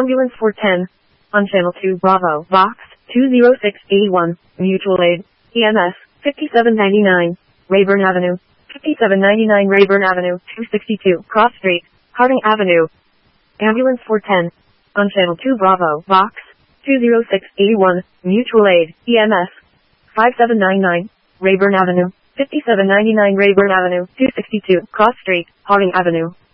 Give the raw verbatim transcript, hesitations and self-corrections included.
Ambulance four ten. On Channel two Bravo, Vox, two zero six eight one, Mutual Aid, E M S, fifty-seven ninety-nine, Rayburn Avenue, fifty-seven ninety-nine Rayburn Avenue, two sixty-two, Cross Street, Harding Avenue. Ambulance four ten. On Channel two Bravo, Vox, two zero six eight one, Mutual Aid, E M S, fifty-seven ninety-nine, Rayburn Avenue, fifty-seven ninety-nine Rayburn Avenue, two sixty-two, Cross Street, Harding Avenue.